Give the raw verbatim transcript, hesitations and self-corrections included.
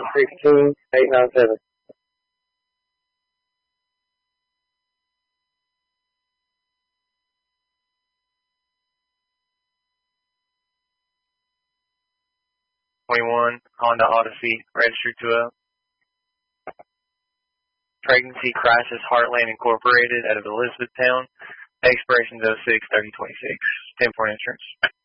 six two, eight nine seven. twenty-one, Honda Odyssey, registered to a Pregnancy Crisis Heartland Incorporated out of Elizabethtown. Expirations oh six thirty twenty-six. ten point insurance.